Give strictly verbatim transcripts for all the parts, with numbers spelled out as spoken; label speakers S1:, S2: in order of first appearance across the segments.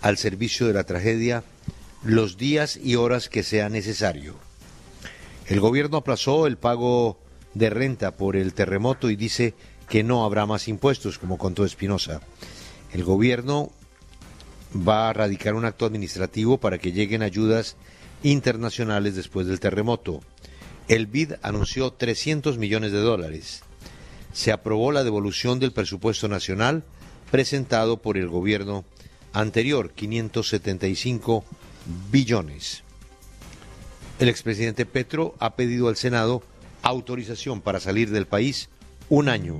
S1: al servicio de la tragedia los días y horas que sea necesario. El gobierno aplazó el pago de renta por el terremoto y dice que no habrá más impuestos, como contó Espinosa. El gobierno va a radicar un acto administrativo para que lleguen ayudas internacionales después del terremoto. El B I D anunció trescientos millones de dólares. Se aprobó la devolución del presupuesto nacional presentado por el gobierno anterior, quinientos setenta y cinco billones. El expresidente Petro ha pedido al Senado autorización para salir del país un año.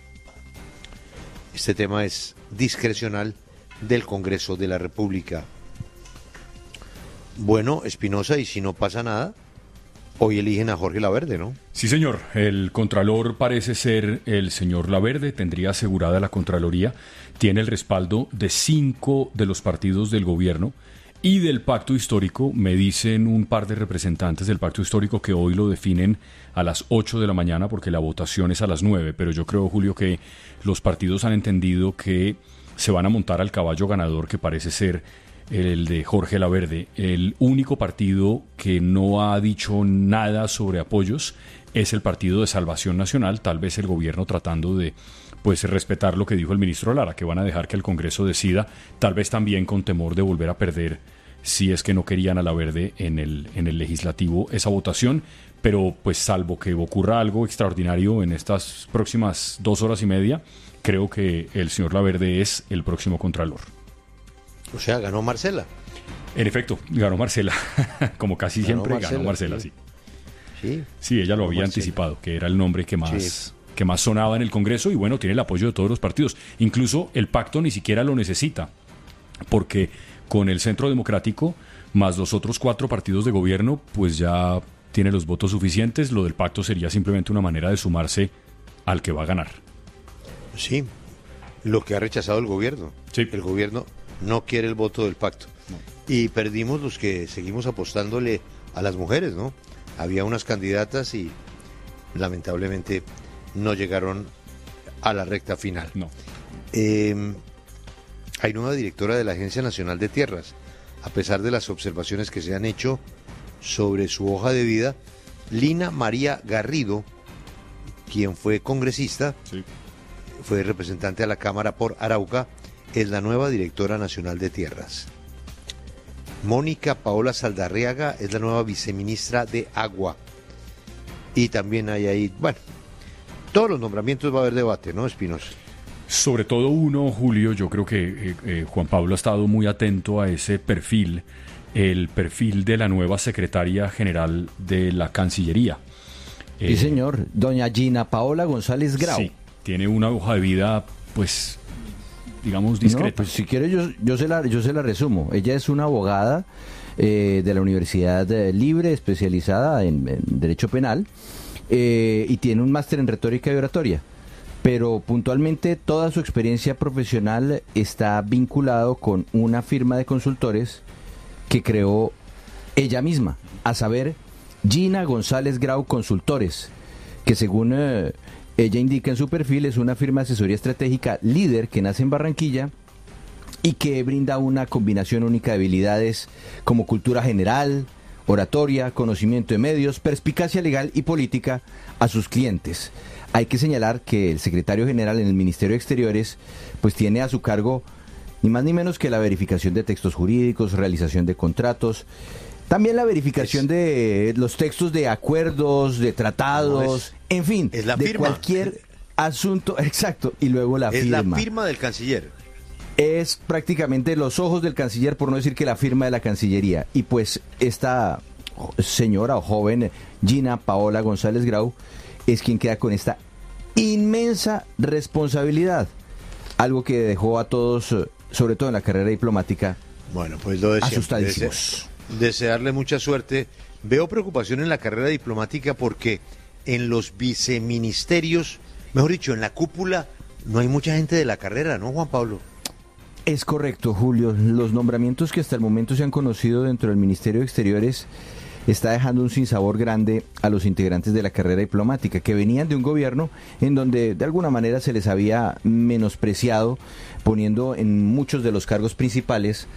S1: Este tema es discrecional del Congreso de la República. Bueno, Espinosa, y si no pasa nada, hoy eligen a Jorge Laverde, ¿no?
S2: Sí, señor. El contralor parece ser el señor Laverde, tendría asegurada la Contraloría, tiene el respaldo de cinco de los partidos del gobierno y del Pacto Histórico. Me dicen un par de representantes del Pacto Histórico que hoy lo definen a las ocho de la mañana porque la votación es a las nueve, pero yo creo, Julio, que los partidos han entendido que se van a montar al caballo ganador que parece ser el de Jorge Laverde. El único partido que no ha dicho nada sobre apoyos es el Partido de Salvación Nacional, tal vez el gobierno tratando de pues respetar lo que dijo el ministro Lara, que van a dejar que el Congreso decida, tal vez también con temor de volver a perder, si es que no querían a Laverde en el, en el legislativo, esa votación, pero pues salvo que ocurra algo extraordinario en estas próximas dos horas y media, creo que el señor Laverde es el próximo contralor.
S1: O sea, ganó Marcela.
S2: En efecto, ganó Marcela, como casi ganó siempre Marcela, ganó Marcela, sí.
S1: Sí,
S2: sí ella lo había Marcela. anticipado, que era el nombre que más... Sí. que más sonaba en el Congreso y bueno, tiene el apoyo de todos los partidos. Incluso el pacto ni siquiera lo necesita, porque con el Centro Democrático, más los otros cuatro partidos de gobierno, pues ya tiene los votos suficientes. Lo del pacto sería simplemente una manera de sumarse al que va a ganar.
S1: Sí, lo que ha rechazado el gobierno.
S2: Sí.
S1: El gobierno no quiere el voto del pacto. No. Y perdimos los que seguimos apostándole a las mujeres, ¿no? Había unas candidatas y lamentablemente no llegaron a la recta final.
S2: No.
S1: Eh, hay nueva directora de la Agencia Nacional de Tierras. A pesar de las observaciones que se han hecho sobre su hoja de vida, Lina María Garrido, quien fue congresista,
S2: sí.
S1: fue representante a la Cámara por Arauca, es la nueva directora nacional de Tierras. Mónica Paola Saldarriaga es la nueva viceministra de Agua. Y también hay ahí, bueno, todos los nombramientos va a haber debate, ¿no, Espinosa?
S2: Sobre todo uno, Julio, yo creo que eh, eh, Juan Pablo ha estado muy atento a ese perfil, el perfil de la nueva secretaria general de la Cancillería.
S3: Eh, sí, señor, doña Gina Paola González Grau.
S2: Sí, tiene una hoja de vida, pues, digamos, discreta.
S3: No, pues si quiere yo, yo, se la, yo se la resumo. Ella es una abogada eh, de la Universidad Libre, especializada en, en Derecho Penal, eh, y tiene un máster en Retórica y Oratoria. Pero puntualmente toda su experiencia profesional está vinculado con una firma de consultores que creó ella misma, a saber, Gina González Grau Consultores, que según eh, ella indica en su perfil es una firma de asesoría estratégica líder que nace en Barranquilla y que brinda una combinación única de habilidades como cultura general, oratoria, conocimiento de medios, perspicacia legal y política a sus clientes. Hay que señalar que el secretario general en el Ministerio de Exteriores pues tiene a su cargo ni más ni menos que la verificación de textos jurídicos, realización de contratos, también la verificación es, de los textos de acuerdos, de tratados, es, en fin,
S1: es la
S3: de
S1: firma.
S3: Cualquier asunto, exacto, y luego la
S1: es
S3: firma.
S1: Es la firma del canciller.
S3: Es prácticamente los ojos del canciller, por no decir que la firma de la Cancillería. Y pues esta señora o joven, Gina Paola González Grau, es quien queda con esta inmensa responsabilidad. Algo que dejó a todos, sobre todo en la carrera diplomática,
S1: bueno, pues lo de
S3: asustadísimos.
S1: Dese, desearle mucha suerte. Veo preocupación en la carrera diplomática porque en los viceministerios, mejor dicho, en la cúpula, no hay mucha gente de la carrera, ¿no, Juan Pablo?
S3: Es correcto, Julio. Los nombramientos que hasta el momento se han conocido dentro del Ministerio de Exteriores está dejando un sinsabor grande a los integrantes de la carrera diplomática, que venían de un gobierno en donde de alguna manera se les había menospreciado, poniendo en muchos de los cargos principales